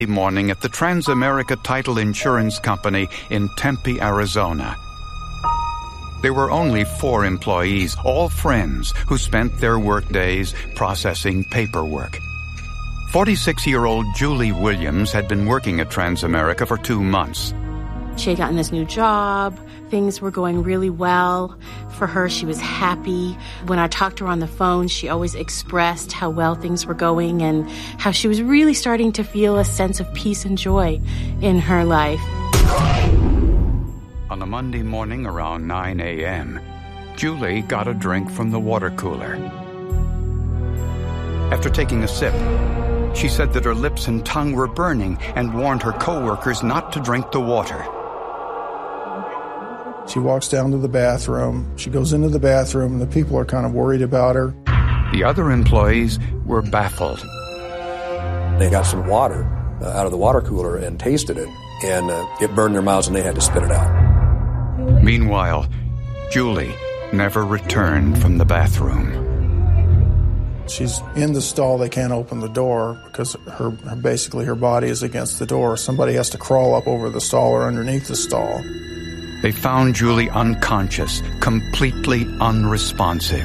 morning at the Transamerica Title Insurance Company in Tempe, Arizona. There were only 4 employees, all friends, who spent their workdays processing paperwork. 46-year-old Julie Williams had been working at Transamerica for 2 months. She had gotten this new job. Things were going really well. For her, she was happy. When I talked to her on the phone, she always expressed how well things were going and how she was really starting to feel a sense of peace and joy in her life. On a Monday morning around 9 a.m., Julie got a drink from the water cooler. After taking a sip, she said that her lips and tongue were burning and warned her co-workers not to drink the water. She walks down to the bathroom. She goes into the bathroom, and the people are kind of worried about her. The other employees were baffled. They got some water out of the water cooler and tasted it, and it burned their mouths, and they had to spit it out. Meanwhile, Julie never returned from the bathroom. She's in the stall. They can't open the door because basically her body is against the door. Somebody has to crawl up over the stall or underneath the stall. They found Julie unconscious, completely unresponsive.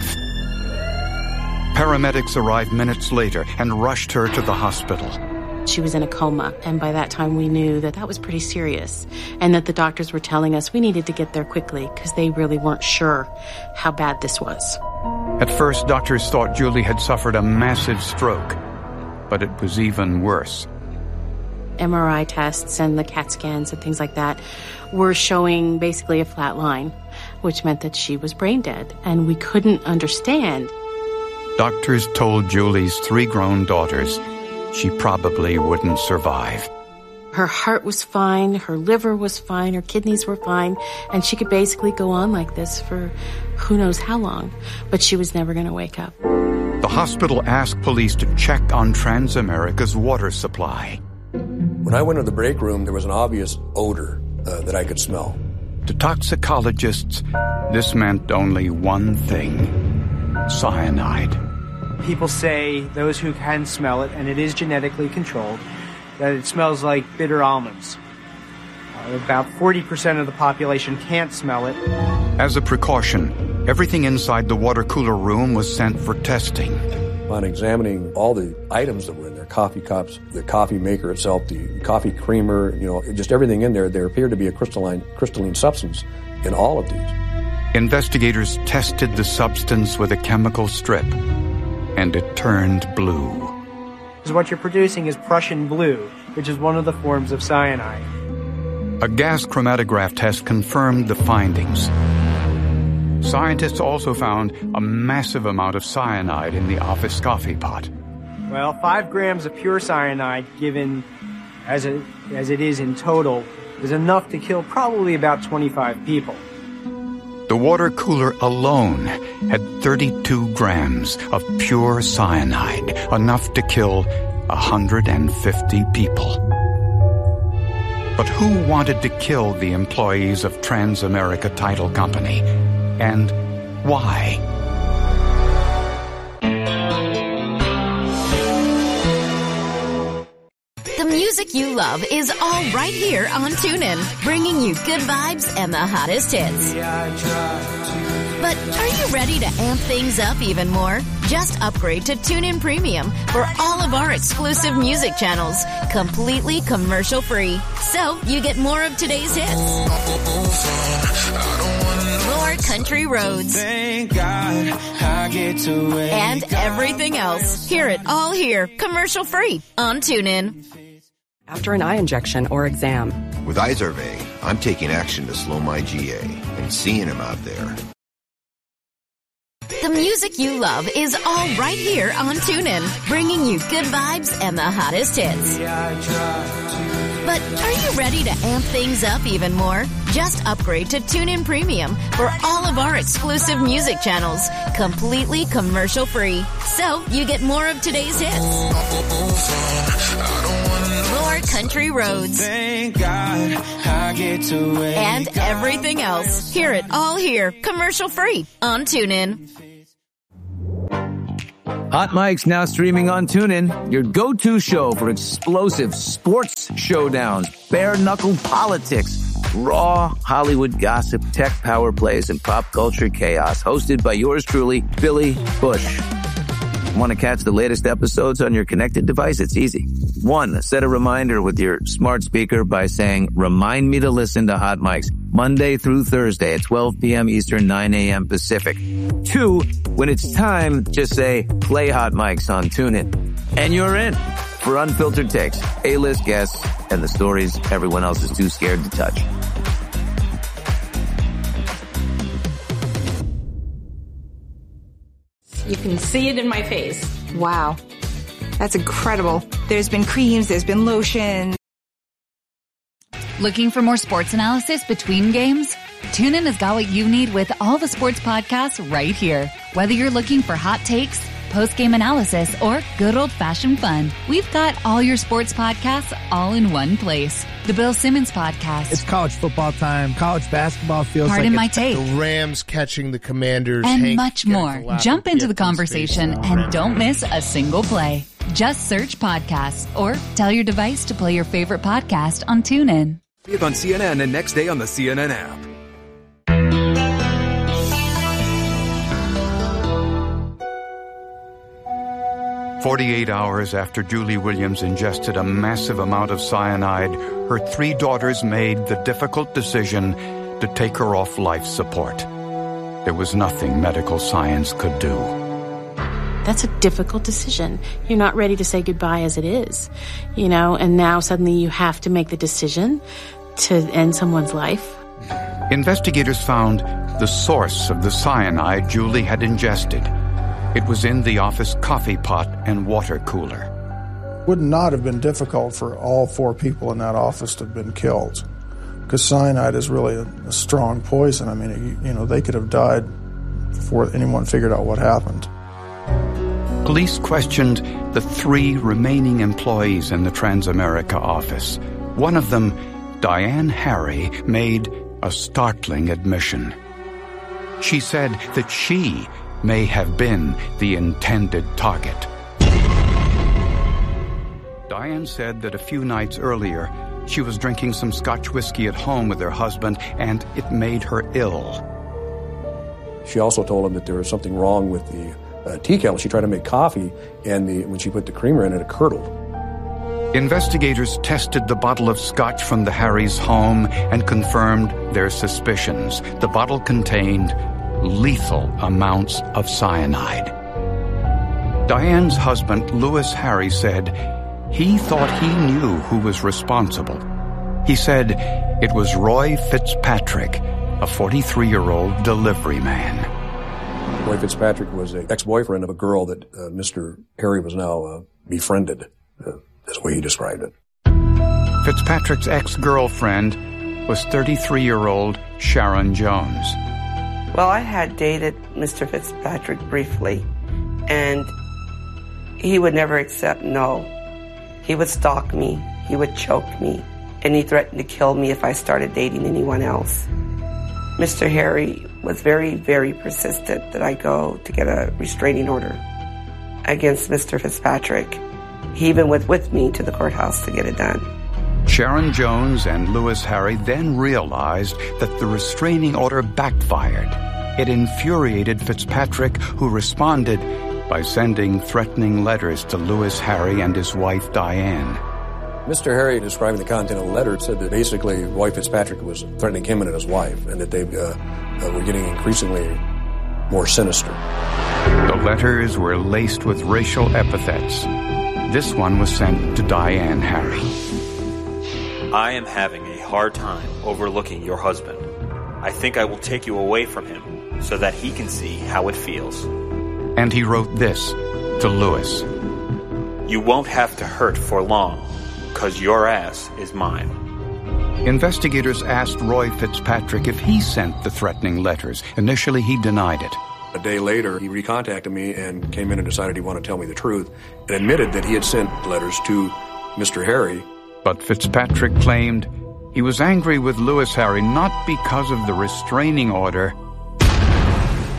Paramedics arrived minutes later and rushed her to the hospital. She was in a coma, and by that time we knew that that was pretty serious, and that the doctors were telling us we needed to get there quickly because they really weren't sure how bad this was. At first, doctors thought Julie had suffered a massive stroke, but it was even worse. MRI tests and the CAT scans and things like that were showing basically a flat line, which meant that she was brain dead, and we couldn't understand. Doctors told Julie's 3 grown daughters she probably wouldn't survive. Her heart was fine, her liver was fine, her kidneys were fine, and she could basically go on like this for who knows how long, but she was never going to wake up. The hospital asked police to check on Transamerica's water supply. When I went to the break room, there was an obvious odor that I could smell. To toxicologists, this meant only one thing: cyanide. People say, those who can smell it, and it is genetically controlled, that it smells like bitter almonds. About 40% of the population can't smell it. As a precaution, everything inside the water cooler room was sent for testing. On examining all the items that were in there, coffee cups, the coffee maker itself, the coffee creamer, just everything in there, there appeared to be a crystalline substance in all of these. Investigators tested the substance with a chemical strip, and it turned blue. Because what you're producing is Prussian blue, which is one of the forms of cyanide. A gas chromatograph test confirmed the findings. Scientists also found a massive amount of cyanide in the office coffee pot. Well, 5 grams of pure cyanide, given as it is in total, is enough to kill probably about 25 people. The water cooler alone had 32 grams of pure cyanide, enough to kill 150 people. But who wanted to kill the employees of Transamerica Title Company? And why? The music you love is all right here on TuneIn, bringing you good vibes and the hottest hits. But are you ready to amp things up even more? Just upgrade to TuneIn Premium for all of our exclusive music channels, completely commercial-free. So you get more of today's hits, more country roads, and everything else. Hear it all here, commercial-free on TuneIn. After an eye injection or exam. With Izervay, I'm taking action to slow my GA and seeing him out there. The music you love is all right here on TuneIn, bringing you good vibes and the hottest hits. But are you ready to amp things up even more? Just upgrade to TuneIn Premium for all of our exclusive music channels, completely commercial-free. So you get more of today's hits, more country roads, and everything else. Hear it all here, commercial-free on TuneIn. Hot Mic's now streaming on TuneIn, your go-to show for explosive sports showdowns, bare-knuckle politics, raw Hollywood gossip, tech power plays, and pop culture chaos. Hosted by yours truly, Billy Bush. Want to catch the latest episodes on your connected device? It's easy. 1, set a reminder with your smart speaker by saying, remind me to listen to Hot Mics Monday through Thursday at 12 p.m. Eastern, 9 a.m. Pacific. 2, when it's time, just say, play Hot Mics on TuneIn. And you're in for unfiltered takes, A-list guests, and the stories everyone else is too scared to touch. You can see it in my face. Wow. That's incredible. There's been creams, there's been lotion. Looking for more sports analysis between games? TuneIn has got what you need with all the sports podcasts right here. Whether you're looking for hot takes, post-game analysis, or good old-fashioned fun, we've got all your sports podcasts all in one place. The Bill Simmons Podcast. It's college football time. College basketball feels Pardon my take. The Rams catching the Commanders. And much more. Jump into the conversation and don't miss a single play. Just search podcasts or tell your device to play your favorite podcast on TuneIn. See it on CNN and next day on the CNN app. "48 hours after Julie Williams ingested a massive amount of cyanide, her 3 daughters made the difficult decision to take her off life support. There was nothing medical science could do. That's a difficult decision. You're not ready to say goodbye as it is, and now suddenly you have to make the decision to end someone's life. Investigators found the source of the cyanide Julie had ingested. It was in the office coffee pot and water cooler. Would not have been difficult for all 4 people in that office to have been killed, because cyanide is really a strong poison. I mean, they could have died before anyone figured out what happened. Police questioned the 3 remaining employees in the Transamerica office. One of them, Diane Harry, made a startling admission. She said that she may have been the intended target. Diane said that a few nights earlier, she was drinking some Scotch whiskey at home with her husband, and it made her ill. She also told him that there was something wrong with the tea kettle. She tried to make coffee, and when she put the creamer in it curdled. Investigators tested the bottle of Scotch from the Harrys' home and confirmed their suspicions. The bottle contained lethal amounts of cyanide. Diane's husband, Louis Harry, said he thought he knew who was responsible. He said it was Roy Fitzpatrick, a 43-year-old delivery man. Roy Fitzpatrick was an ex-boyfriend of a girl that Mr. Harry was now befriended, is the way he described it. Fitzpatrick's ex-girlfriend was 33-year-old Sharon Jones. Well, I had dated Mr. Fitzpatrick briefly, and he would never accept no. He would stalk me, he would choke me, and he threatened to kill me if I started dating anyone else. Mr. Harry was very, very persistent that I go to get a restraining order against Mr. Fitzpatrick. He even went with me to the courthouse to get it done. Sharon Jones and Louis Harry then realized that the restraining order backfired. It infuriated Fitzpatrick, who responded by sending threatening letters to Louis Harry and his wife Diane. Mr. Harry, describing the content of the letter, said that basically Roy Fitzpatrick was threatening him and his wife, and that they were getting increasingly more sinister. The letters were laced with racial epithets. This one was sent to Diane Harry. I am having a hard time overlooking your husband. I think I will take you away from him so that he can see how it feels. And he wrote this to Louis. You won't have to hurt for long, 'cause your ass is mine. Investigators asked Roy Fitzpatrick if he sent the threatening letters. Initially, he denied it. A day later, he recontacted me and came in and decided he wanted to tell me the truth, and admitted that he had sent letters to Mr. Harry. But Fitzpatrick claimed he was angry with Louis Harry not because of the restraining order,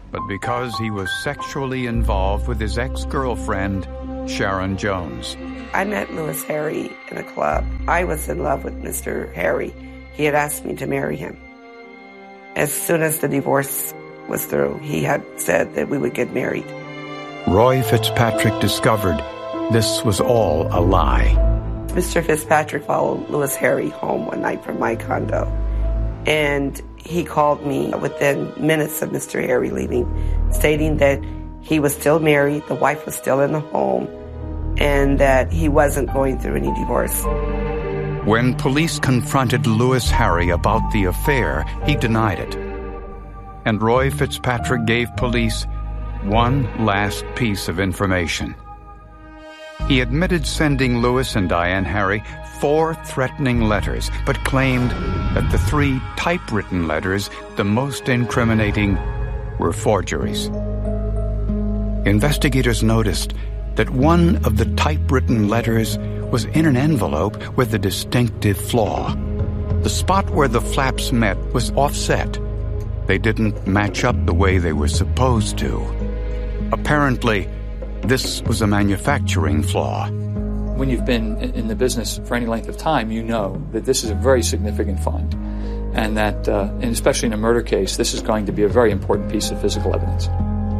but because he was sexually involved with his ex-girlfriend, Sharon Jones. I met Louis Harry in a club. I was in love with Mr. Harry. He had asked me to marry him. As soon as the divorce was through, he had said that we would get married. Roy Fitzpatrick discovered this was all a lie. Mr. Fitzpatrick followed Louis Harry home one night from my condo, and he called me within minutes of Mr. Harry leaving, stating that he was still married, the wife was still in the home, and that he wasn't going through any divorce. When police confronted Louis Harry about the affair, he denied it. And Roy Fitzpatrick gave police one last piece of information. He admitted sending Louis and Diane Harry 4 threatening letters, but claimed that the 3 typewritten letters, the most incriminating, were forgeries. Investigators noticed that one of the typewritten letters was in an envelope with a distinctive flaw. The spot where the flaps met was offset. They didn't match up the way they were supposed to. Apparently, this was a manufacturing flaw. When you've been in the business for any length of time, you know that this is a very significant find, and that, and especially in a murder case, this is going to be a very important piece of physical evidence.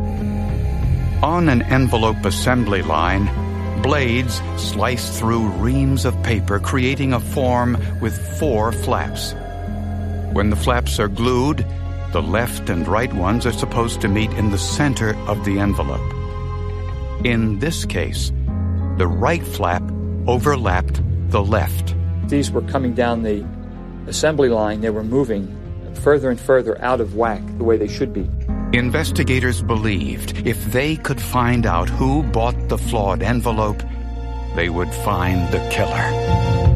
On an envelope assembly line, blades slice through reams of paper, creating a form with 4 flaps. When the flaps are glued, the left and right ones are supposed to meet in the center of the envelope. In this case, the right flap overlapped the left. These were coming down the assembly line. They were moving further and further out of whack the way they should be. Investigators believed if they could find out who bought the flawed envelope, they would find the killer.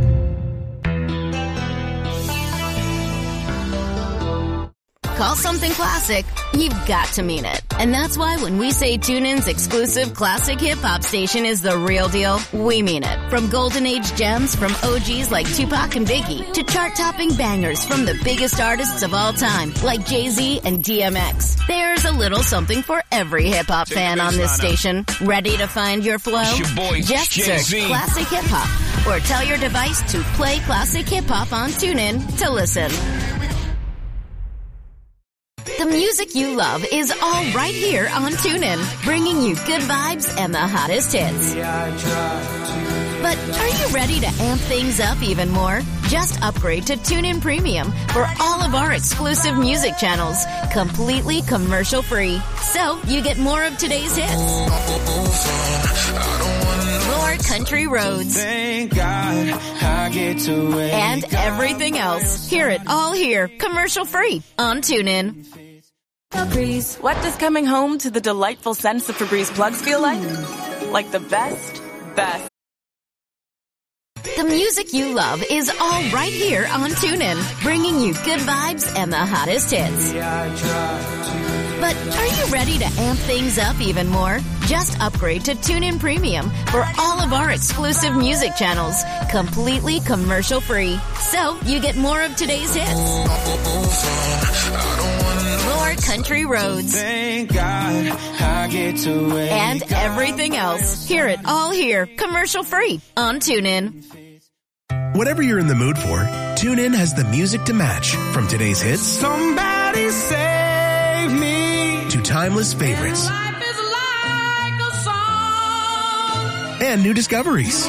Call something classic, you've got to mean it. And that's why when we say TuneIn's exclusive classic hip-hop station is the real deal, we mean it. From golden age gems from OGs like Tupac and Biggie to chart-topping bangers from the biggest artists of all time like Jay-Z and DMX. There's a little something for every hip-hop fan on this station. Ready to find your flow? Just search Classic Hip-Hop or tell your device to play Classic Hip-Hop on TuneIn to listen. The music you love is all right here on TuneIn, bringing you good vibes and the hottest hits. But are you ready to amp things up even more? Just upgrade to TuneIn Premium for all of our exclusive music channels, completely commercial-free. So you get more of today's hits, more country roads, and everything else. Hear it all here, commercial-free on TuneIn. Febreze. What does coming home to the delightful scents of Febreze plugs feel like? Like the best. The music you love is all right here on TuneIn, bringing you good vibes and the hottest hits. But are you ready to amp things up even more? Just upgrade to TuneIn Premium for all of our exclusive music channels, completely commercial-free. So you get more of today's hits, more country roads, and everything else. Hear it all here, commercial-free on TuneIn. Whatever you're in the mood for, TuneIn has the music to match. From today's hits, somebody save me, to timeless favorites, life is like a song, and new discoveries.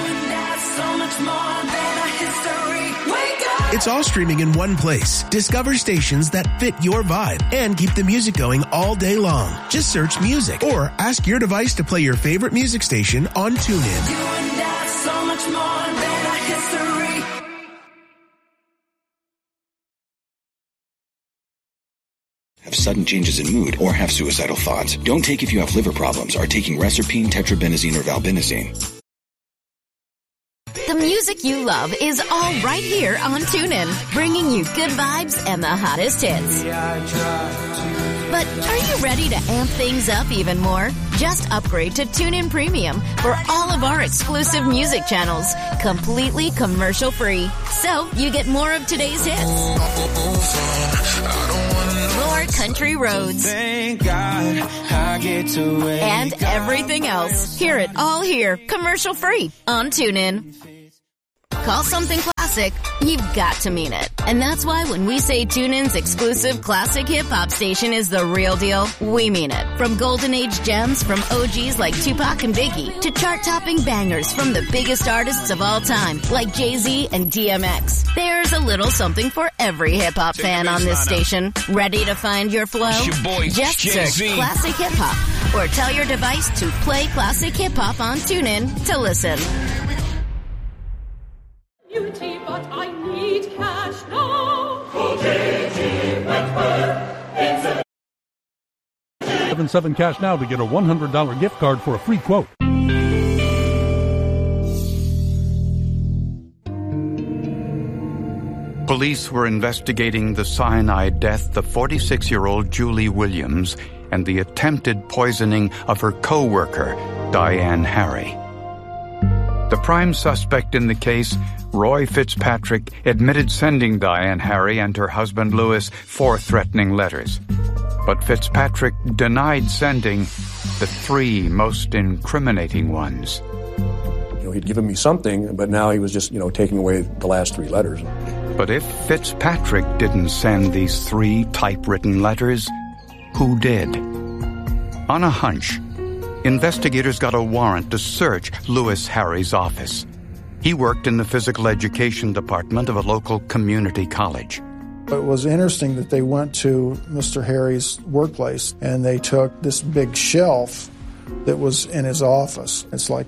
It's all streaming in one place. Discover stations that fit your vibe and keep the music going all day long. Just search music or ask your device to play your favorite music station on TuneIn. You and I, so much more than a history. Have sudden changes in mood or have suicidal thoughts. Don't take if you have liver problems, are taking Reserpine, Tetrabenazine, or Valbenazine. The music you love is all right here on TuneIn, bringing you good vibes and the hottest hits. But are you ready to amp things up even more? Just upgrade to TuneIn Premium for all of our exclusive music channels, completely commercial-free. So you get more of today's hits, more country roads, Thank God I get to wake and everything else. Hear it all here, commercial-free on TuneIn. Call something classic, you've got to mean it. And that's why when we say TuneIn's exclusive classic hip-hop station is the real deal, we mean it. From golden age gems from OGs like Tupac and Biggie to chart-topping bangers from the biggest artists of all time like Jay-Z and DMX. There's a little something for every hip-hop fan on this station. Ready to find your flow? Just search Classic Hip-Hop or tell your device to play Classic Hip-Hop on TuneIn to listen. But I need cash now. Call JG Wentworth. 77 cash now to get a $100 gift card for a free quote. Police were investigating the cyanide death of 46-year-old Julie Williams and the attempted poisoning of her co-worker, Diane Harry. The prime suspect in the case, Roy Fitzpatrick, admitted sending Diane Harry and her husband Louis 4 threatening letters. But Fitzpatrick denied sending the 3 most incriminating ones. He'd given me something, but now he was just, taking away the last 3 letters. But if Fitzpatrick didn't send these 3 typewritten letters, who did? On a hunch, investigators got a warrant to search Louis Harry's office. He worked in the physical education department of a local community college. It was interesting that they went to Mr. Harry's workplace and they took this big shelf that was in his office. It's like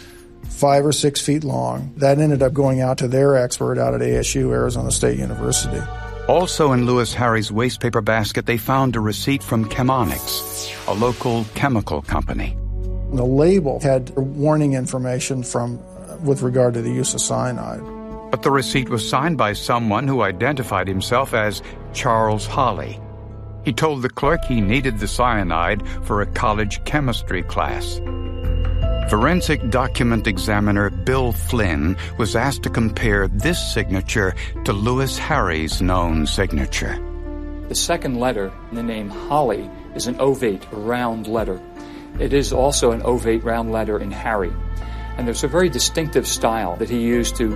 5 or 6 feet long. That ended up going out to their expert out at ASU, Arizona State University. Also in Louis Harry's wastepaper basket, they found a receipt from Chemonix, a local chemical company. The label had warning information with regard to the use of cyanide. But the receipt was signed by someone who identified himself as Charles Holly. He told the clerk he needed the cyanide for a college chemistry class. Forensic document examiner Bill Flynn was asked to compare this signature to Louis Harry's known signature. The second letter in the name Holly is an ovate, round letter. It is also an ovate, round letter in Harry. And there's a very distinctive style that he used to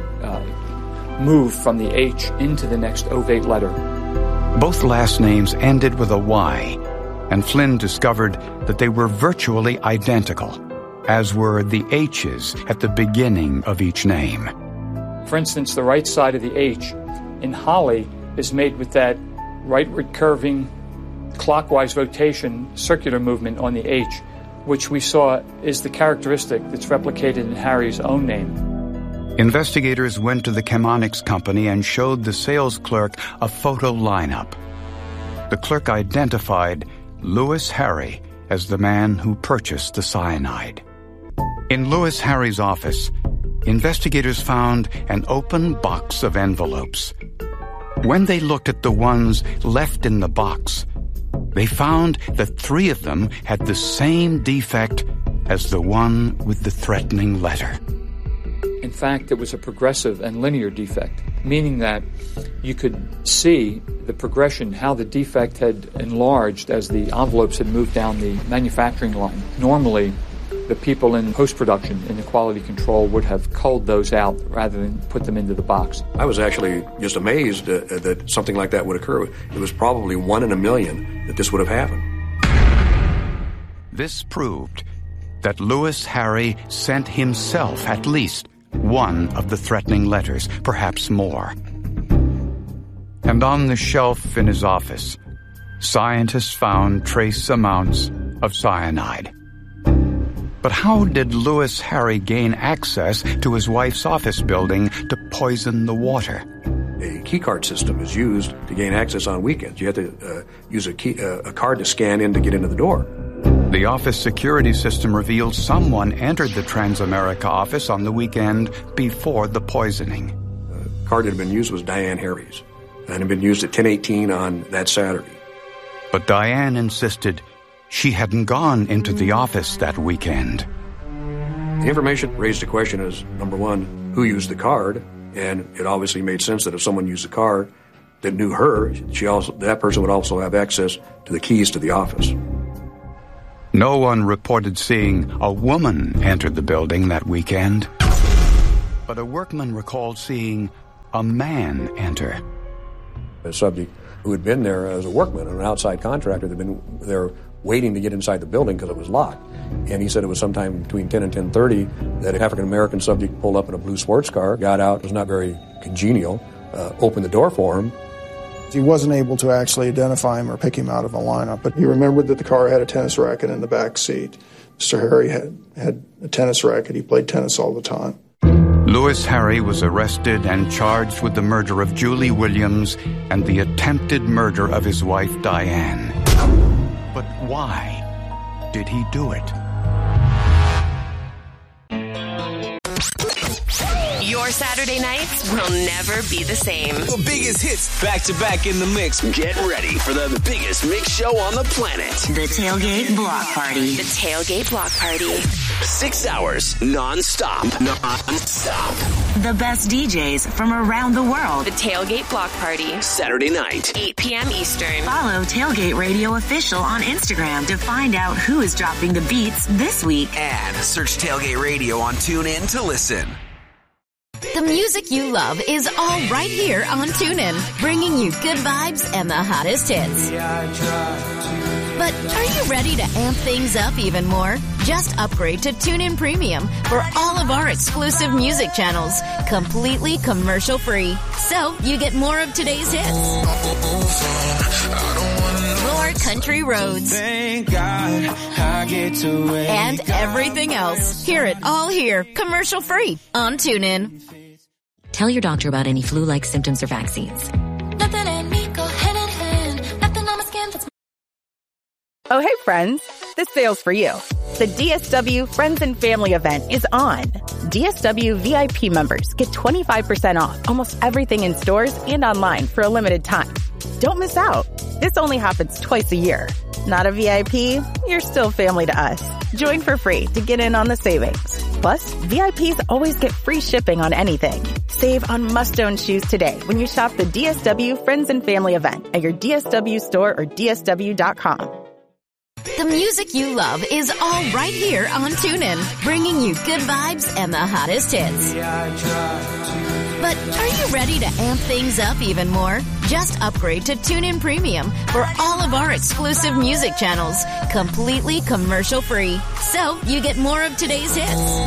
move from the H into the next ovate letter. Both last names ended with a Y, and Flynn discovered that they were virtually identical, as were the H's at the beginning of each name. For instance, the right side of the H in Holly is made with that rightward curving, clockwise rotation, circular movement on the H, which we saw is the characteristic that's replicated in Harry's own name. Investigators went to the Chemonix company and showed the sales clerk a photo lineup. The clerk identified Louis Harry as the man who purchased the cyanide. In Louis Harry's office, investigators found an open box of envelopes. When they looked at the ones left in the box, they found that 3 of them had the same defect as the one with the threatening letter. In fact, it was a progressive and linear defect, meaning that you could see the progression, how the defect had enlarged as the envelopes had moved down the manufacturing line. Normally, the people in post-production, in the quality control, would have culled those out rather than put them into the box. I was actually just amazed that something like that would occur. It was probably 1 in a million that this would have happened. This proved that Louis Harry sent himself at least one of the threatening letters, perhaps more. And on the shelf in his office, scientists found trace amounts of cyanide. But how did Louis Harry gain access to his wife's office building to poison the water? A keycard system is used to gain access on weekends. You have to use a card to scan in to get into the door. The office security system revealed someone entered the Transamerica office on the weekend before the poisoning. The card that had been used was Diane Harry's, and had been used at 10:18 on that Saturday. But Diane insisted she hadn't gone into the office that weekend. The information raised a question as, number one, who used the card? And it obviously made sense that if someone used the card that knew her, that person would also have access to the keys to the office. No one reported seeing a woman enter the building that weekend, but a workman recalled seeing a man enter. A subject who had been there as a workman, an outside contractor, that had been there waiting to get inside the building because it was locked. And he said it was sometime between 10 and 10:30 that an African-American subject pulled up in a blue sports car, got out, was not very congenial, opened the door for him. He wasn't able to actually identify him or pick him out of a lineup, but he remembered that the car had a tennis racket in the back seat. Mr. Harry had a tennis racket. He played tennis all the time. Louis Harry was arrested and charged with the murder of Julie Williams and the attempted murder of his wife, Diane. But why did he do it? Your Saturday nights will never be the same. The biggest hits back to back in the mix. Get ready for the biggest mix show on the planet. The Tailgate Block Party. The Tailgate Block Party. 6 hours non-stop. Non-stop. The best DJs from around the world. The Tailgate Block Party. Saturday night. 8 p.m. Eastern. Follow Tailgate Radio Official on Instagram to find out who is dropping the beats this week. And search Tailgate Radio on TuneIn to listen. The music you love is all right here on TuneIn, bringing you good vibes and the hottest hits. But are you ready to amp things up even more? Just upgrade to TuneIn Premium for all of our exclusive music channels, completely commercial-free. So you get more of today's hits. More country roads. Thank God I get to wake and everything else. Hear it all here, commercial-free on TuneIn. Tell your doctor about any flu-like symptoms or vaccines. Nothing in me go hand in hand. Nothing on my skin that's... Oh, hey, friends. This sale's for you. The DSW Friends and Family event is on. DSW VIP members get 25% off almost everything in stores and online for a limited time. Don't miss out. This only happens twice a year. Not a VIP? You're still family to us. Join for free to get in on the savings. Plus, VIPs always get free shipping on anything. Save on must-own shoes today when you shop the DSW Friends and Family event at your DSW store or DSW.com. The music you love is all right here on TuneIn, bringing you good vibes and the hottest hits. But are you ready to amp things up even more? Just upgrade to TuneIn Premium for all of our exclusive music channels, completely commercial-free. So you get more of today's hits.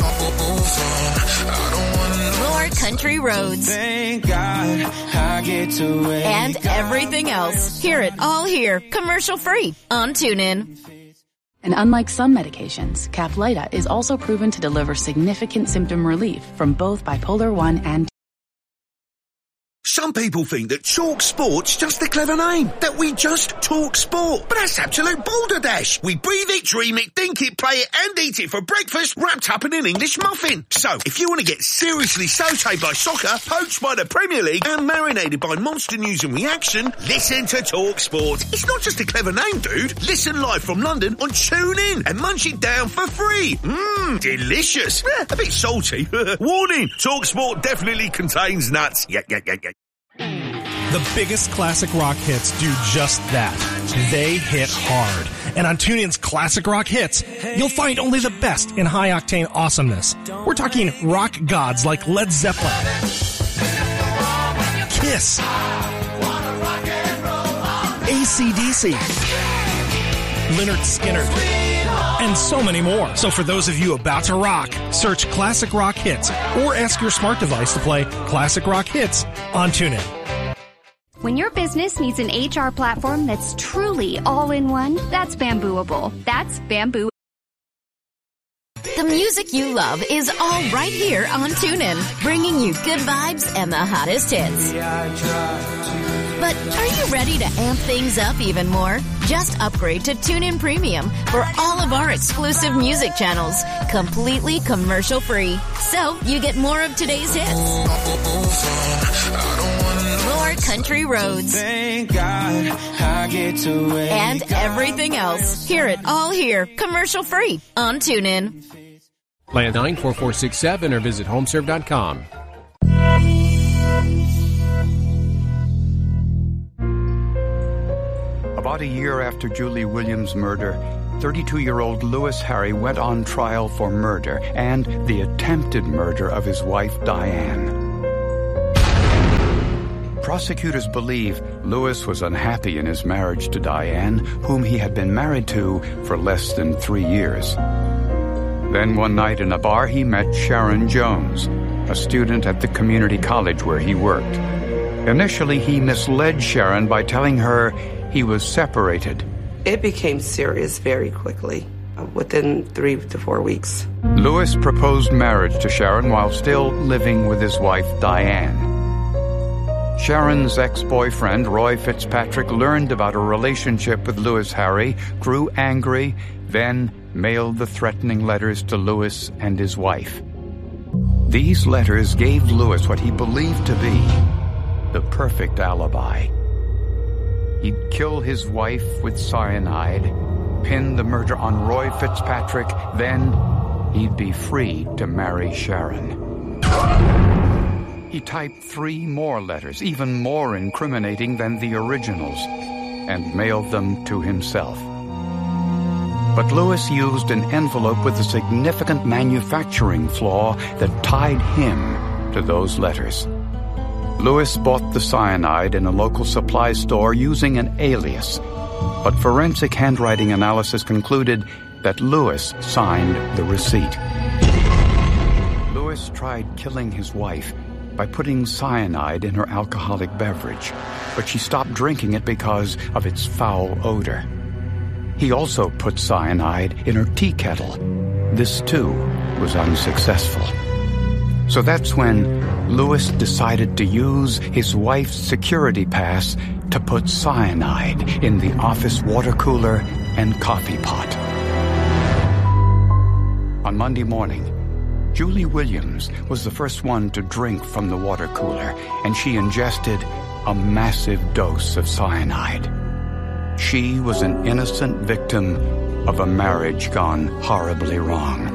More country roads. Thank God I get to wake and everything else. Hear it all here, commercial-free on TuneIn. And unlike some medications, Caplyta is also proven to deliver significant symptom relief from both bipolar 1 and Some people think that Talk Sport's just a clever name, that we just talk sport. But that's absolute balderdash. We breathe it, dream it, think it, play it, and eat it for breakfast, wrapped up in an English muffin. So, if you want to get seriously sautéed by soccer, poached by the Premier League, and marinated by monster news and reaction, listen to Talk Sport. It's not just a clever name, dude. Listen live from London on TuneIn and munch it down for free. Mmm, delicious. A bit salty. Warning, Talk Sport definitely contains nuts. Yeah. The biggest classic rock hits do just that. They hit hard. And on TuneIn's Classic Rock Hits, you'll find only the best in high-octane awesomeness. We're talking rock gods like Led Zeppelin, Kiss, AC/DC, Lynyrd Skynyrd, and so many more. So for those of you about to rock, search Classic Rock Hits or ask your smart device to play Classic Rock Hits on TuneIn. When your business needs an HR platform that's truly all-in-one, that's Bambooable. That's Bamboo. The music you love is all right here on TuneIn, bringing you good vibes and the hottest hits. But are you ready to amp things up even more? Just upgrade to TuneIn Premium for all of our exclusive music channels, completely commercial-free. So you get more of today's hits. More country country roads, Thank God I get to wake and everything else. Hear it all here, commercial-free, on TuneIn. Plan 94467 or visit homeserve.com. About a year after Julie Williams' murder, 32-year-old Louis Harry went on trial for murder and the attempted murder of his wife, Diane. Prosecutors believe Louis was unhappy in his marriage to Diane, whom he had been married to for less than 3 years. Then one night in a bar, he met Sharon Jones, a student at the community college where he worked. Initially, he misled Sharon by telling her he was separated. It became serious very quickly, within 3 to 4 weeks. Louis proposed marriage to Sharon while still living with his wife, Diane. Sharon's ex-boyfriend, Roy Fitzpatrick, learned about a relationship with Louis Harry, grew angry, then mailed the threatening letters to Louis and his wife. These letters gave Louis what he believed to be the perfect alibi. He'd kill his wife with cyanide, pin the murder on Roy Fitzpatrick, then he'd be free to marry Sharon. He typed 3 more letters, even more incriminating than the originals, and mailed them to himself. But Louis used an envelope with a significant manufacturing flaw that tied him to those letters. Louis bought the cyanide in a local supply store using an alias, but forensic handwriting analysis concluded that Louis signed the receipt. Louis tried killing his wife by putting cyanide in her alcoholic beverage, but she stopped drinking it because of its foul odor. He also put cyanide in her tea kettle. This, too, was unsuccessful. So that's when Louis decided to use his wife's security pass to put cyanide in the office water cooler and coffee pot. On Monday morning, Julie Williams was the first one to drink from the water cooler, and she ingested a massive dose of cyanide. She was an innocent victim of a marriage gone horribly wrong.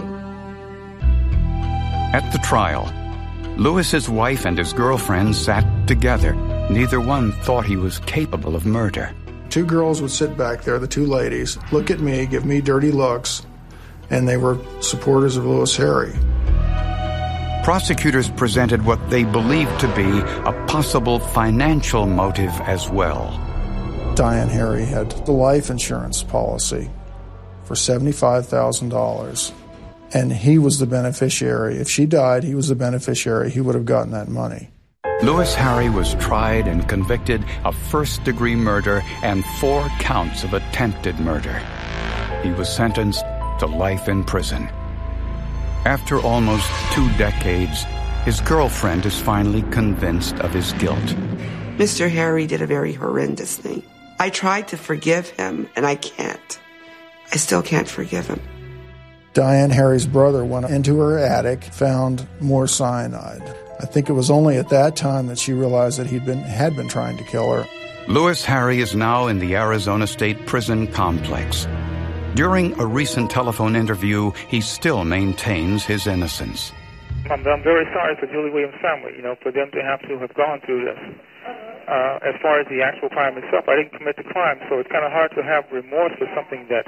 At the trial, Louis's wife and his girlfriend sat together. Neither one thought he was capable of murder. 2 girls would sit back there, the 2 ladies, look at me, give me dirty looks, and they were supporters of Louis Harry. Prosecutors presented what they believed to be a possible financial motive as well. Diane Harry had the life insurance policy for $75,000. And he was the beneficiary. If she died, he was the beneficiary. He would have gotten that money. Louis Harry was tried and convicted of first-degree murder and 4 counts of attempted murder. He was sentenced to life in prison. After almost 2 decades, his girlfriend is finally convinced of his guilt. Mr. Harry did a very horrendous thing. I tried to forgive him, and I can't. I still can't forgive him. Diane Harry's brother went into her attic, found more cyanide. I think it was only at that time that she realized that had been trying to kill her. Louis Harry is now in the Arizona State Prison complex. During a recent telephone interview, he still maintains his innocence. I'm very sorry for Julie Williams' family, for them to have gone through this. As far as the actual crime itself, I didn't commit the crime, so it's kind of hard to have remorse for something that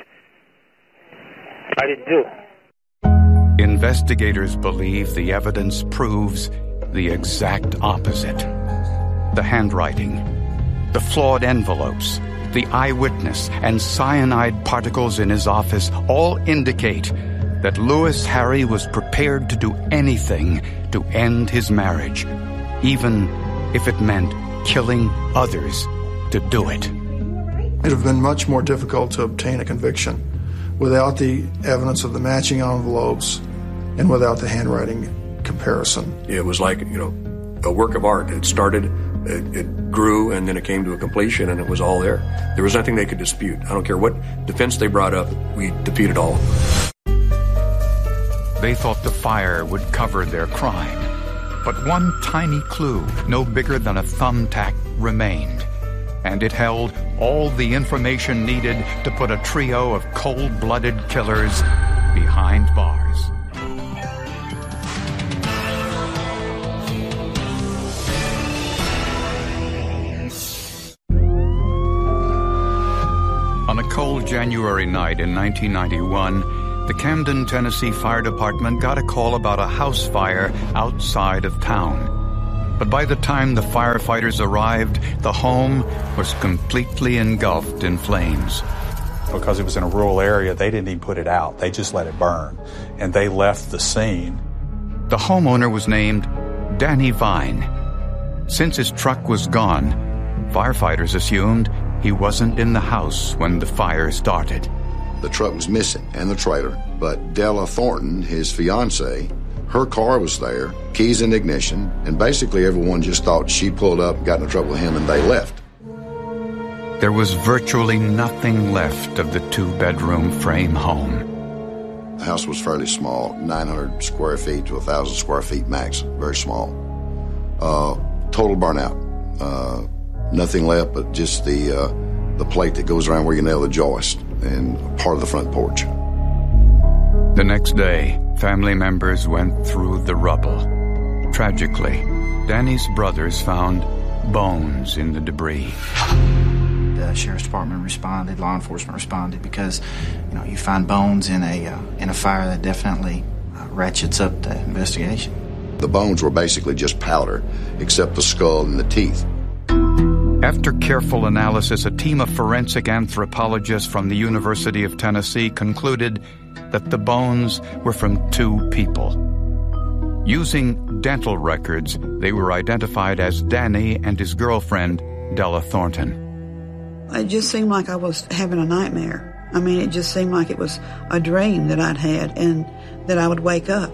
I didn't do. Investigators believe the evidence proves the exact opposite. The handwriting, the flawed envelopes, the eyewitness, and cyanide particles in his office all indicate that Louis Harry was prepared to do anything to end his marriage, even if it meant killing others to do it. It would have been much more difficult to obtain a conviction without the evidence of the matching envelopes and without the handwriting comparison. It was like, a work of art. It started, it grew, and then it came to a completion, and it was all there. There was nothing they could dispute. I don't care what defense they brought up, we defeated all of them. They thought the fire would cover their crime, But one tiny clue, no bigger than a thumbtack, remained. And it held all the information needed to put a trio of cold-blooded killers behind bars. On a cold January night in 1991, the Camden, Tennessee Fire Department got a call about a house fire outside of town. But by the time the firefighters arrived, the home was completely engulfed in flames. Because it was in a rural area, they didn't even put it out. They just let it burn. And they left the scene. The homeowner was named Danny Vine. Since his truck was gone, firefighters assumed he wasn't in the house when the fire started. The truck was missing and the trailer, but Della Thornton, his fiancée, her car was there, keys in ignition, and basically everyone just thought she pulled up, got in trouble with him, and they left. There was virtually nothing left of the two-bedroom frame home. The house was fairly small, 900 square feet to 1,000 square feet max, very small. Total burnout. Nothing left but just the plate that goes around where you nail the joist and part of the front porch. The next day, family members went through the rubble. Tragically, Danny's brothers found bones in the debris. The sheriff's department responded, law enforcement responded, because you find bones in a fire that definitely ratchets up the investigation. The bones were basically just powder, except the skull and the teeth. After careful analysis, a team of forensic anthropologists from the University of Tennessee concluded that the bones were from two people. Using dental records, they were identified as Danny and his girlfriend, Della Thornton. It just seemed like I was having a nightmare. I mean, it just seemed like it was a dream that I'd had and that I would wake up,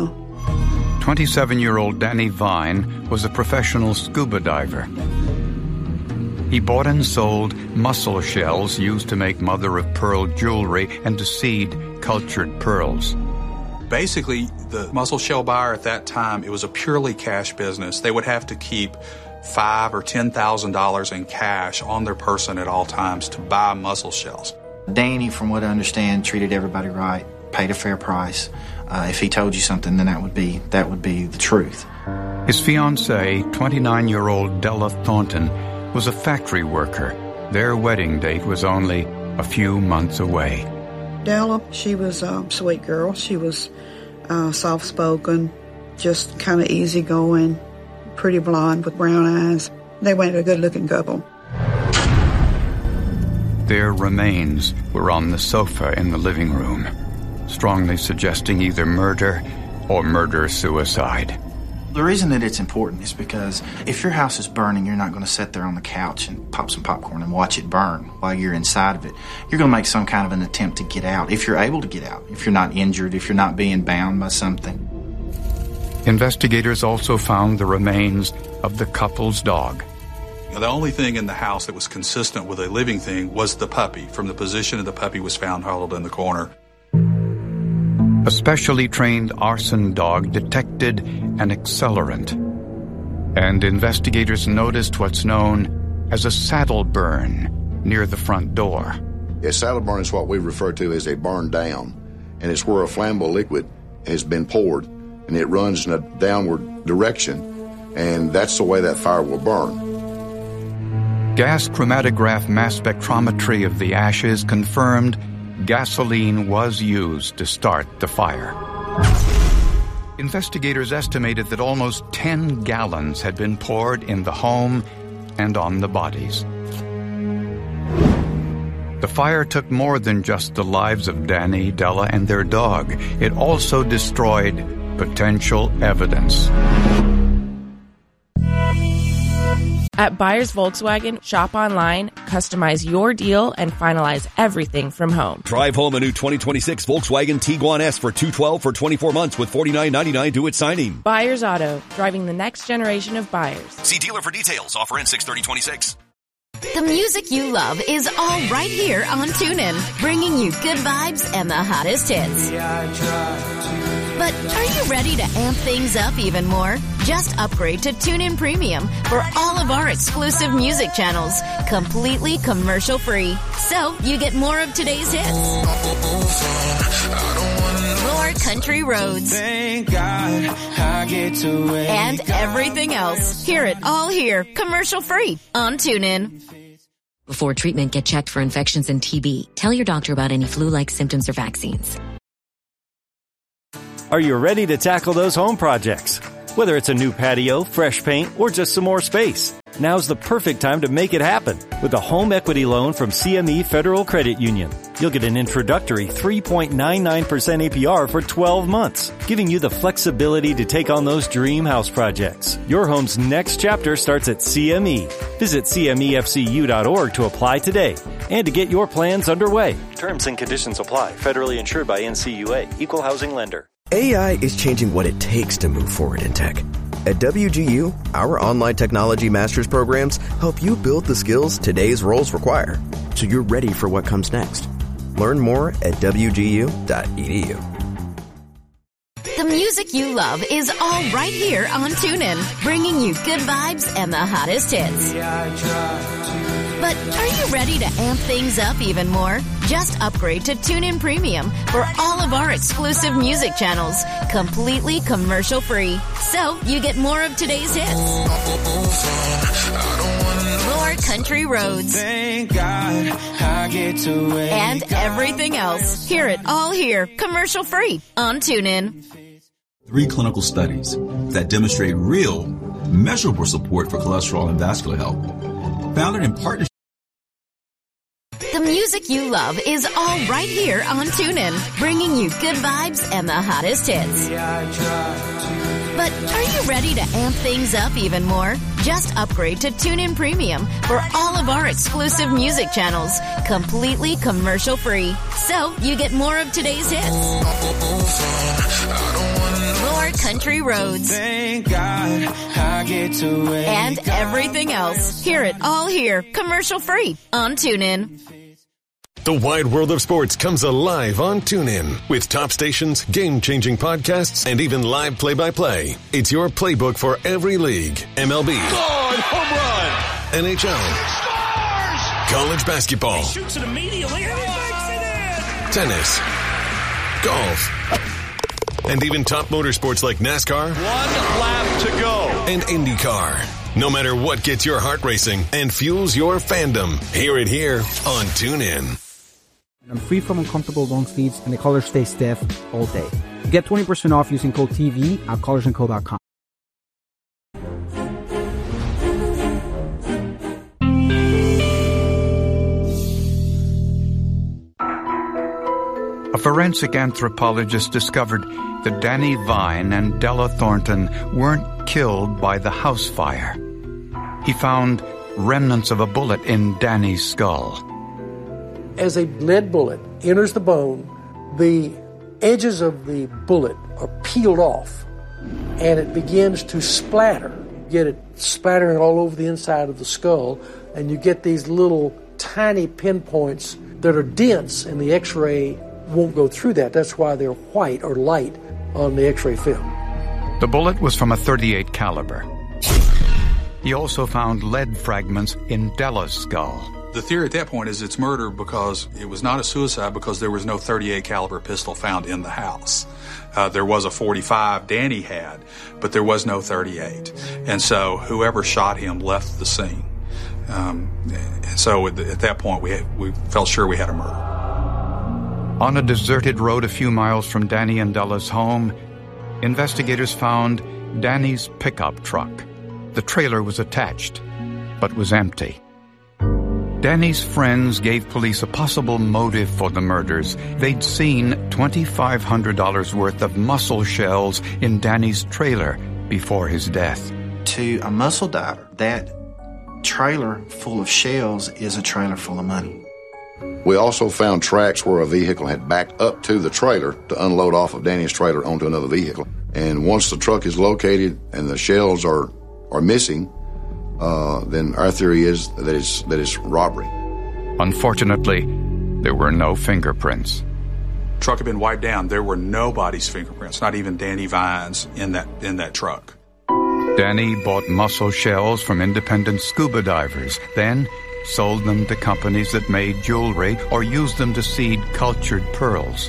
27-year-old Danny Vine was a professional scuba diver. He bought and sold mussel shells used to make mother-of-pearl jewelry and to seed cultured pearls. Basically, the mussel shell buyer at that time, it was a purely cash business. They would have to keep $5,000 or $10,000 in cash on their person at all times to buy mussel shells. Danny, from what I understand, treated everybody right, paid a fair price. If he told you something, then that would be the truth. His fiancée, 29-year-old Della Thornton, was a factory worker. Their wedding date was only a few months away. Della, she was a sweet girl. She was soft-spoken, just kind of easygoing, pretty blonde with brown eyes. They were a good-looking couple. Their remains were on the sofa in the living room, strongly suggesting either murder or murder-suicide. The reason that it's important is because if your house is burning, you're not going to sit there on the couch and pop some popcorn and watch it burn while you're inside of it. You're going to make some kind of an attempt to get out, if you're able to get out, if you're not injured, if you're not being bound by something. Investigators also found the remains of the couple's dog. The only thing in the house that was consistent with a living thing was the puppy. From the position of the puppy was found huddled in the corner. A specially trained arson dog detected an accelerant, and investigators noticed what's known as a saddle burn near the front door. A saddle burn is what we refer to as a burn down, and it's where a flammable liquid has been poured, and it runs in a downward direction, and that's the way that fire will burn. Gas chromatograph mass spectrometry of the ashes confirmed gasoline was used to start the fire. Investigators estimated that almost 10 gallons had been poured in the home and on the bodies. The fire took more than just the lives of Danny, Della, and their dog. It also destroyed potential evidence. At Buyers Volkswagen, shop online, customize your deal, and finalize everything from home. Drive home a new 2026 Volkswagen Tiguan S for $212 for 24 months with $49.99 due at signing. Buyers Auto, driving the next generation of buyers. See dealer for details. Offer ends 6/30/26. The music you love is all right here on TuneIn, bringing you good vibes and the hottest hits. But are you ready to amp things up even more? Just upgrade to TuneIn Premium for all of our exclusive music channels, completely commercial-free. So you get more of today's hits, more country roads, and everything else. Hear it all here, commercial-free on TuneIn. Before treatment, get checked for infections and TB. Tell your doctor about any flu-like symptoms or vaccines. Are you ready to tackle those home projects? Whether it's a new patio, fresh paint, or just some more space, now's the perfect time to make it happen with a home equity loan from CME Federal Credit Union. You'll get an introductory 3.99% APR for 12 months, giving you the flexibility to take on those dream house projects. Your home's next chapter starts at CME. Visit CMEFCU.org to apply today and to get your plans underway. Terms and conditions apply. Federally insured by NCUA. Equal housing lender. AI is changing what it takes to move forward in tech. At WGU, our online technology master's programs help you build the skills today's roles require, so you're ready for what comes next. Learn more at wgu.edu. The music you love is all right here on TuneIn, bringing you good vibes and the hottest hits. But are you ready to amp things up even more? Just upgrade to TuneIn Premium for all of our exclusive music channels, completely commercial-free. So you get more of today's hits, more country roads, and everything else. Hear it all here, commercial-free on TuneIn. 3 clinical studies that demonstrate real, measurable support for cholesterol and vascular health, founded in partnership. The music you love is all right here on TuneIn, bringing you good vibes and the hottest hits. But are you ready to amp things up even more? Just upgrade to TuneIn Premium for all of our exclusive music channels, completely commercial-free. So you get more of today's hits, more country roads, and everything else. Hear it all here, commercial-free on TuneIn. The wide world of sports comes alive on TuneIn with top stations, game-changing podcasts, and even live play-by-play. It's your playbook for every league. MLB. Home run. NHL. College basketball. He shoots it immediately and he makes it in. Tennis. Golf. And even top motorsports like NASCAR. 1 lap to go. And IndyCar. No matter what gets your heart racing and fuels your fandom, hear it here on TuneIn. I'm free from uncomfortable long sleeves and the colors stay stiff all day. Get 20% off using code TV at colorsandco.com. A forensic anthropologist discovered that Danny Vine and Della Thornton weren't killed by the house fire. He found remnants of a bullet in Danny's skull. As a lead bullet enters the bone, the edges of the bullet are peeled off and it begins to splatter. You get it splattering all over the inside of the skull, and you get these little tiny pinpoints that are dense, and the x-ray won't go through that. That's why they're white or light on the x-ray film. The bullet was from a .38 caliber. He also found lead fragments in Della's skull. The theory at that point is it's murder because it was not a suicide because there was no .38 caliber pistol found in the house. There was a .45 Danny had, but there was no .38. And so whoever shot him left the scene. So at that point we felt sure we had a murder. On a deserted road a few miles from Danny and Della's home, investigators found Danny's pickup truck. The trailer was attached, but was empty. Danny's friends gave police a possible motive for the murders. They'd seen $2,500 worth of mussel shells in Danny's trailer before his death. To a mussel diver, that trailer full of shells is a trailer full of money. We also found tracks where a vehicle had backed up to the trailer to unload off of Danny's trailer onto another vehicle. And once the truck is located and the shells are missing, then our theory is that it's robbery. Unfortunately, there were no fingerprints. truck had been wiped down. There were nobody's fingerprints, not even Danny Vine's in that truck. Danny bought mussel shells from independent scuba divers, then sold them to companies that made jewelry or used them to seed cultured pearls.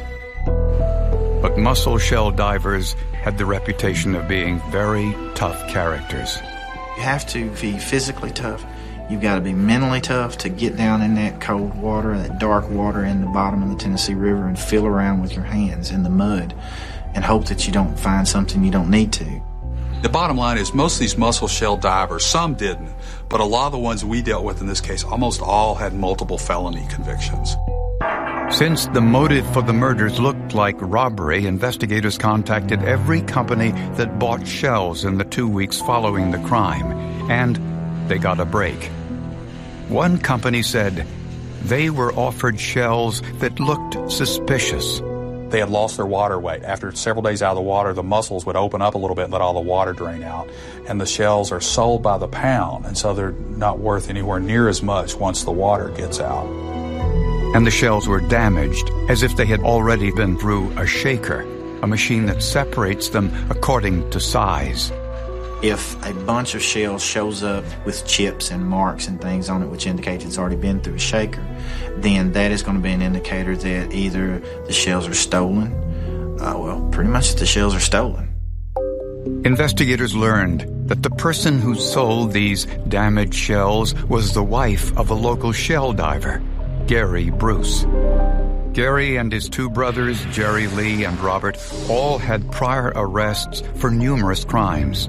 But mussel shell divers had the reputation of being very tough characters. You have to be physically tough. You've got to be mentally tough to get down in that cold water, that dark water in the bottom of the Tennessee River and feel around with your hands in the mud and hope that you don't find something you don't need to. The bottom line is most of these mussel shell divers, some didn't, but a lot of the ones we dealt with in this case, almost all had multiple felony convictions. Since the motive for the murders looked like robbery, investigators contacted every company that bought shells in the 2 weeks following the crime, and they got a break. One company said they were offered shells that looked suspicious. They had lost their water weight. After several days out of the water, the mussels would open up a little bit and let all the water drain out. And the shells are sold by the pound, and so they're not worth anywhere near as much once the water gets out. And the shells were damaged, as if they had already been through a shaker, a machine that separates them according to size. If a bunch of shells shows up with chips and marks and things on it, which indicates it's already been through a shaker, then that is going to be an indicator that either the shells are stolen, pretty much the shells are stolen. Investigators learned that the person who sold these damaged shells was the wife of a local shell diver, Gary Bruce. Gary and his two brothers, Jerry Lee and Robert, all had prior arrests for numerous crimes.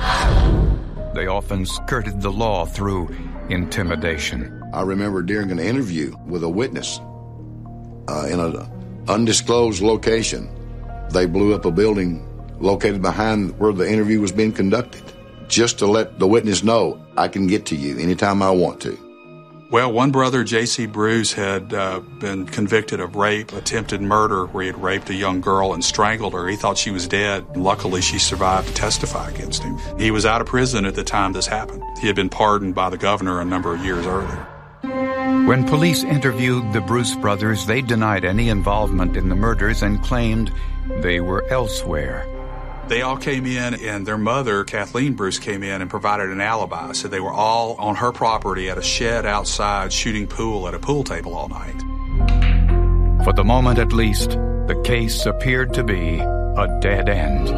They often skirted the law through intimidation. I remember during an interview with a witness in an undisclosed location, they blew up a building located behind where the interview was being conducted, just to let the witness know, I can get to you anytime I want to. Well, one brother, J.C. Bruce, had been convicted of rape, attempted murder, where he had raped a young girl and strangled her. He thought she was dead. Luckily, she survived to testify against him. He was out of prison at the time this happened. He had been pardoned by the governor a number of years earlier. When police interviewed the Bruce brothers, they denied any involvement in the murders and claimed they were elsewhere. They all came in, and their mother, Kathleen Bruce, came in and provided an alibi. So they were all on her property at a shed outside shooting pool at a pool table all night. For the moment at least, the case appeared to be a dead end.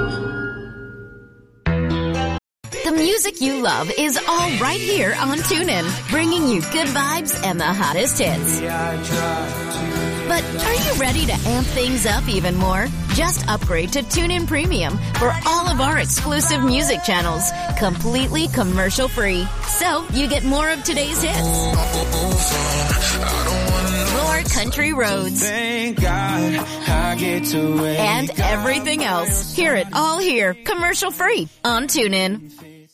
The music you love is all right here on TuneIn, bringing you good vibes and the hottest hits. But are you ready to amp things up even more? Just upgrade to TuneIn Premium for all of our exclusive music channels, completely commercial-free. So you get more of today's hits, more country roads, and everything else. Hear it all here, commercial-free on TuneIn.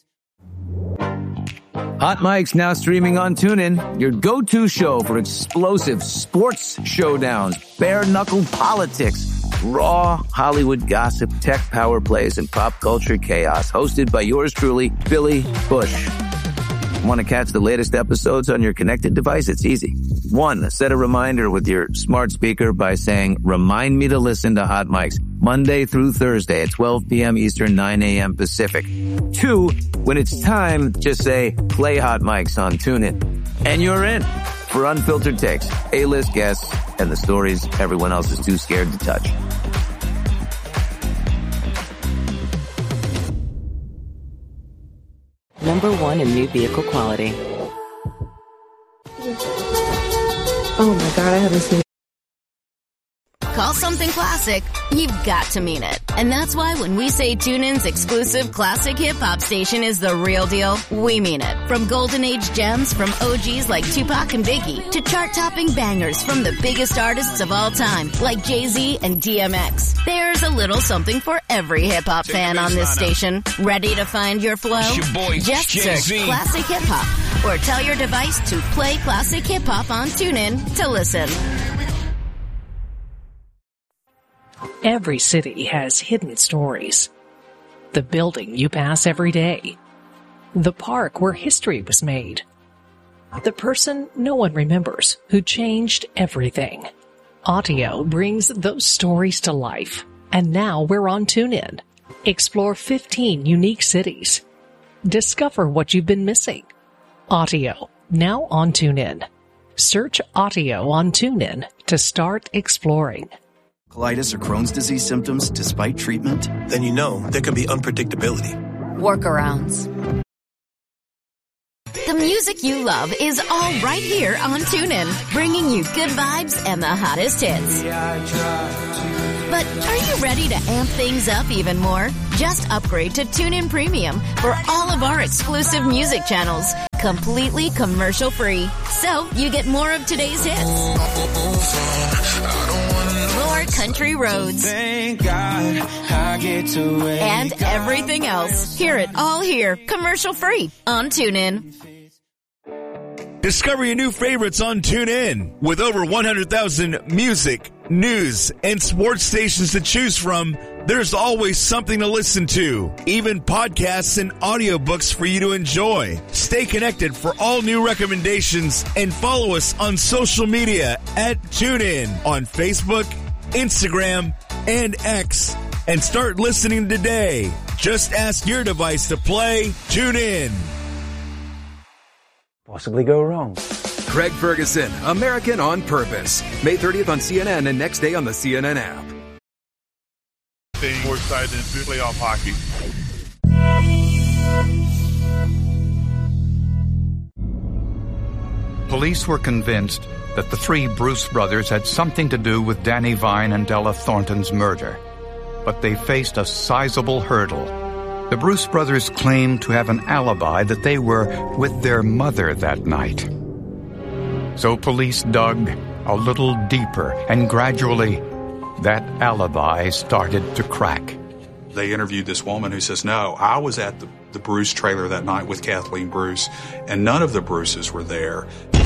Hot Mike's now streaming on TuneIn, your go-to show for explosive sports showdowns, bare-knuckle politics, raw Hollywood gossip, tech power plays, and pop culture chaos. Hosted by yours truly, Billy Bush. Want to catch the latest episodes on your connected device? It's easy. 1, set a reminder with your smart speaker by saying, remind me to listen to Hot Mike's Monday through Thursday at 12 p.m. Eastern, 9 a.m. Pacific. 2, when it's time, just say, play Hot Mike's on TuneIn. And you're in for unfiltered takes, A-list guests, and the stories everyone else is too scared to touch. Number 1 in new vehicle quality. Oh my God, I haven't seen. Call something classic, you've got to mean it. And that's why when we say TuneIn's exclusive classic hip-hop station is the real deal, we mean it. From golden age gems from OGs like Tupac and Biggie to chart-topping bangers from the biggest artists of all time like Jay-Z and DMX. There's a little something for every hip-hop fan on this station. Ready to find your flow? Just search Classic Hip-Hop or tell your device to play Classic Hip-Hop on TuneIn to listen. Every city has hidden stories. The building you pass every day. The park where history was made. The person no one remembers who changed everything. Audio brings those stories to life. And now we're on TuneIn. Explore 15 unique cities. Discover what you've been missing. Audio, now on TuneIn. Search Audio on TuneIn to start exploring. Colitis or Crohn's disease symptoms despite treatment? Then you know there can be unpredictability. Workarounds. The music you love is all right here on TuneIn, bringing you good vibes and the hottest hits. But are you ready to amp things up even more? Just upgrade to TuneIn Premium for all of our exclusive music channels, completely commercial-free. So you get more of today's hits, more country roads, thank God I get to and everything else. Hear it all here, commercial-free on TuneIn. Discover your new favorites on TuneIn. With over 100,000 music, news, and sports stations to choose from, there's always something to listen to. Even podcasts and audiobooks for you to enjoy. Stay connected for all new recommendations and follow us on social media at TuneIn on Facebook, Instagram, and X. And start listening today. Just ask your device to play TuneIn. Possibly go wrong. Craig Ferguson, American on Purpose. May 30th on CNN and next day on the CNN app. More excited than playoff hockey. Police were convinced that the three Bruce brothers had something to do with Danny Vine and Della Thornton's murder. But they faced a sizable hurdle. The Bruce brothers claimed to have an alibi that they were with their mother that night. So police dug a little deeper, and gradually that alibi started to crack. They interviewed this woman who says, no, I was at the Bruce trailer that night with Kathleen Bruce, and none of the Bruces were there.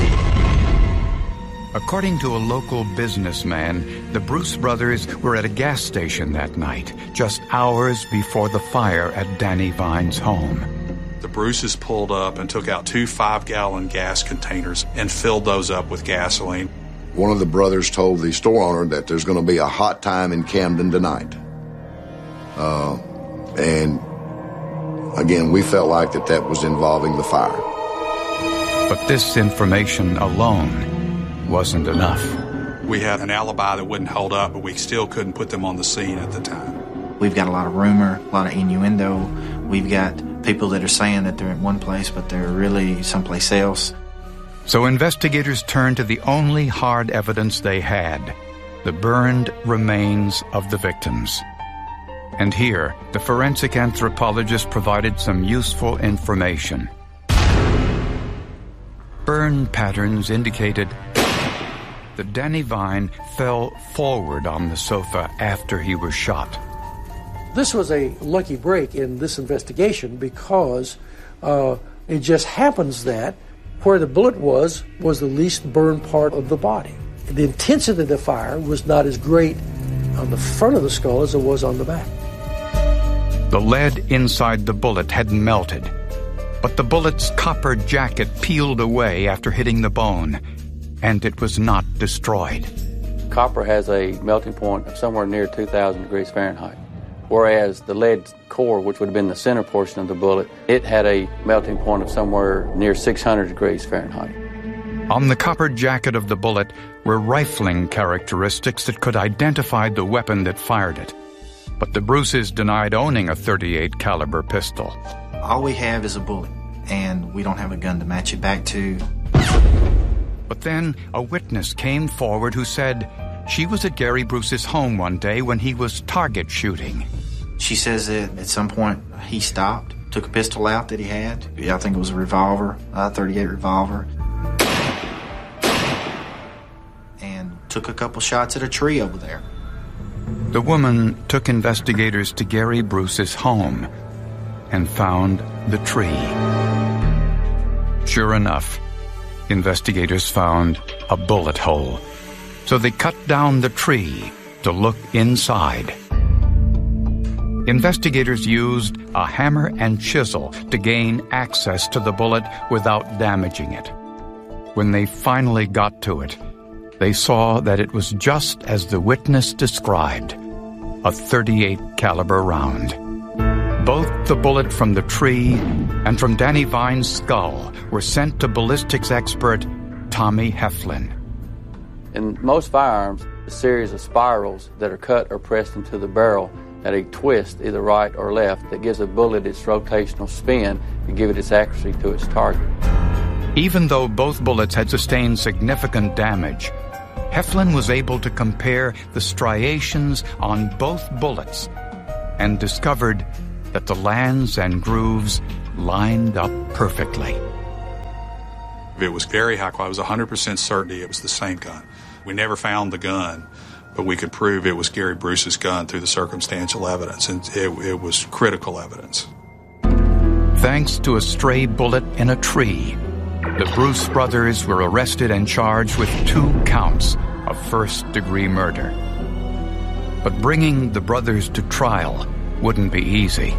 According to a local businessman, the Bruce brothers were at a gas station that night, just hours before the fire at Danny Vine's home. The Bruces pulled up and took out 2 5-gallon gas containers and filled those up with gasoline. One of the brothers told the store owner that there's going to be a hot time in Camden tonight. And again, we felt like that was involving the fire. But this information alone wasn't enough. We had an alibi that wouldn't hold up, but we still couldn't put them on the scene at the time. We've got a lot of rumor, a lot of innuendo. We've got people that are saying that they're at one place, but they're really someplace else. So investigators turned to the only hard evidence they had, the burned remains of the victims. And here, the forensic anthropologist provided some useful information. Burn patterns indicated that Danny Vine fell forward on the sofa after he was shot. This was a lucky break in this investigation because it just happens that where the bullet was the least burned part of the body. The intensity of the fire was not as great on the front of the skull as it was on the back. The lead inside the bullet had melted, but the bullet's copper jacket peeled away after hitting the bone, and it was not destroyed. Copper has a melting point of somewhere near 2,000 degrees Fahrenheit, whereas the lead core, which would have been the center portion of the bullet, it had a melting point of somewhere near 600 degrees Fahrenheit. On the copper jacket of the bullet were rifling characteristics that could identify the weapon that fired it. But the Bruces denied owning a .38 caliber pistol. All we have is a bullet, and we don't have a gun to match it back to. But then a witness came forward who said she was at Gary Bruce's home one day when he was target shooting. She says that at some point he stopped, took a pistol out that he had. I think it was a revolver, a .38 revolver, and took a couple shots at a tree over there. The woman took investigators to Gary Bruce's home and found the tree. Sure enough, investigators found a bullet hole, so they cut down the tree to look inside. Investigators used a hammer and chisel to gain access to the bullet without damaging it. When they finally got to it, they saw that it was just as the witness described, a .38 caliber round. Both the bullet from the tree and from Danny Vine's skull were sent to ballistics expert Tommy Heflin. In most firearms, a series of spirals that are cut or pressed into the barrel at a twist, either right or left, that gives a bullet its rotational spin to give it its accuracy to its target. Even though both bullets had sustained significant damage, Heflin was able to compare the striations on both bullets and discovered that the lands and grooves lined up perfectly. It was very high quality. It was 100% certainty it was the same gun. We never found the gun, but we could prove it was Gary Bruce's gun through the circumstantial evidence, and it was critical evidence. Thanks to a stray bullet in a tree, the Bruce brothers were arrested and charged with 2 counts of first-degree murder. But bringing the brothers to trial wouldn't be easy.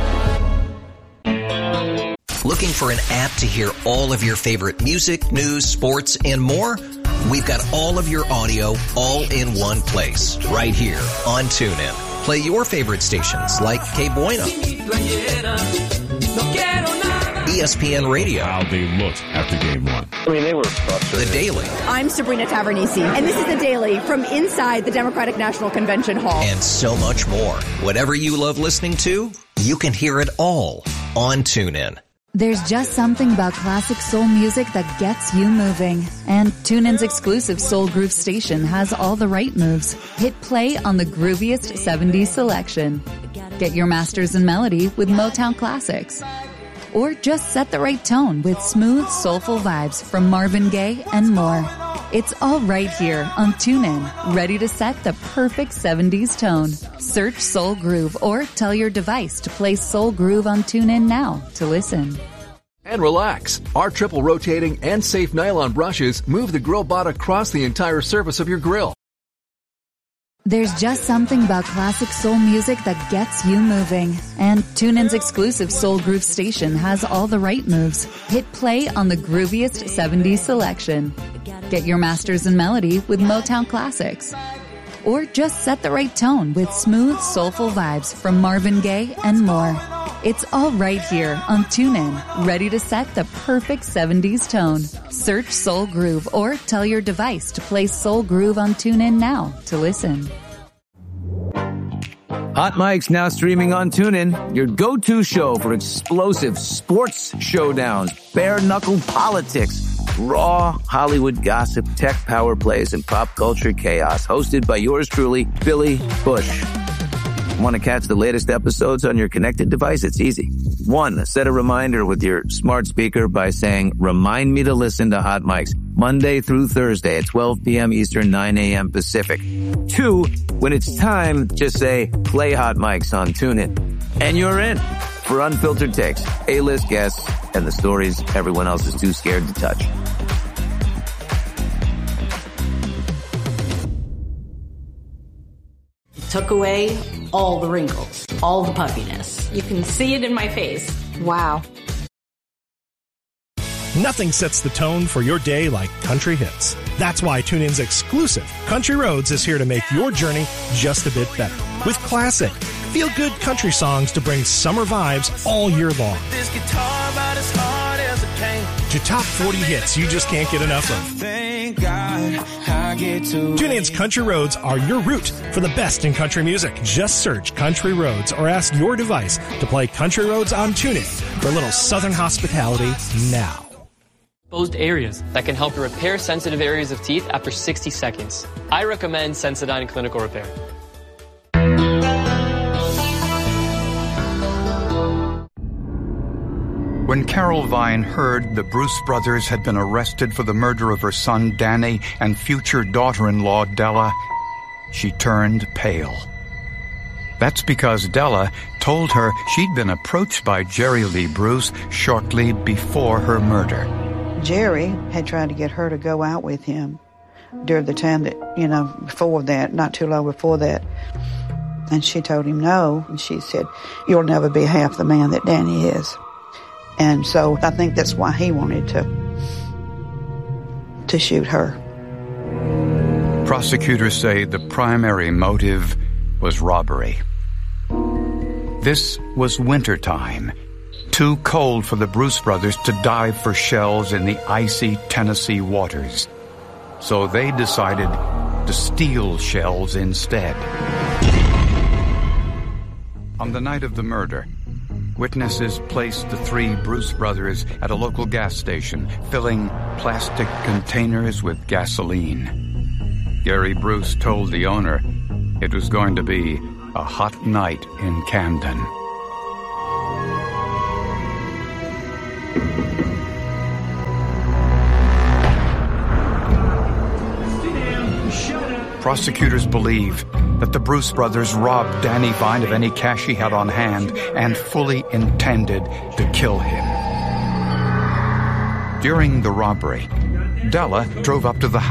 Looking for an app to hear all of your favorite music, news, sports, and more? We've got all of your audio all in one place, right here on TuneIn. Play your favorite stations like Que Bueno, ESPN Radio. How they looked after game 1. I mean, they were frustrated. The Daily. I'm Sabrina Tavernisi, and this is The Daily from inside the Democratic National Convention Hall. And so much more. Whatever you love listening to, you can hear it all on TuneIn. There's just something about classic soul music that gets you moving. And TuneIn's exclusive Soul Groove station has all the right moves. Hit play on the grooviest 70s selection. Get your masters in melody with Motown classics. Or just set the right tone with smooth, soulful vibes from Marvin Gaye and more. It's all right here on TuneIn, ready to set the perfect 70s tone. Search Soul Groove or tell your device to play Soul Groove on TuneIn now to listen. And relax. Our triple rotating and safe nylon brushes move the grill bot across the entire surface of your grill. There's just something about classic soul music that gets you moving. And TuneIn's exclusive Soul Groove station has all the right moves. Hit play on the grooviest 70s selection. Get your masters in melody with Motown classics. Or just set the right tone with smooth, soulful vibes from Marvin Gaye and more. It's all right here on TuneIn, ready to set the perfect 70s tone. Search Soul Groove or tell your device to play Soul Groove on TuneIn now to listen. Hot Mics now streaming on TuneIn, your go-to show for explosive sports showdowns, bare-knuckle politics, raw Hollywood gossip, tech power plays, and pop culture chaos. Hosted by yours truly, Billy Bush. Want to catch the latest episodes on your connected device? It's easy. 1, set a reminder with your smart speaker by saying, remind me to listen to Hot Mics Monday through Thursday at 12 p.m. Eastern, 9 a.m. Pacific. 2, when it's time, just say, play Hot Mics on TuneIn. And you're in for unfiltered takes, A-list guests, and the stories everyone else is too scared to touch. Took away all the wrinkles, all the puffiness. You can see it in my face. Wow. Nothing sets the tone for your day like country hits. That's why TuneIn's exclusive Country Roads is here to make your journey just a bit better. With classic, feel-good country songs to bring summer vibes all year long. This guitar about as hard as it came. To top 40 hits you just can't get enough of. Thank God I get to TuneIn's Country Roads are your route for the best in country music. Just search Country Roads or ask your device to play Country Roads on TuneIn for a little southern hospitality now. Exposed areas that can help you repair sensitive areas of teeth after 60 seconds. I recommend Sensodyne Clinical Repair. When Carol Vine heard the Bruce brothers had been arrested for the murder of her son Danny and future daughter-in-law Della, she turned pale. That's because Della told her she'd been approached by Jerry Lee Bruce shortly before her murder. Jerry had tried to get her to go out with him during the time that, before that, not too long before that. And she told him no, and she said, you'll never be half the man that Danny is. And so I think that's why he wanted to shoot her. Prosecutors say the primary motive was robbery. This was wintertime, too cold for the Bruce brothers to dive for shells in the icy Tennessee waters. So they decided to steal shells instead. On the night of the murder, witnesses placed the three Bruce brothers at a local gas station, filling plastic containers with gasoline. Gary Bruce told the owner it was going to be a hot night in Camden. Prosecutors believe that the Bruce brothers robbed Danny Vine of any cash he had on hand and fully intended to kill him. During the robbery, Della drove up to the house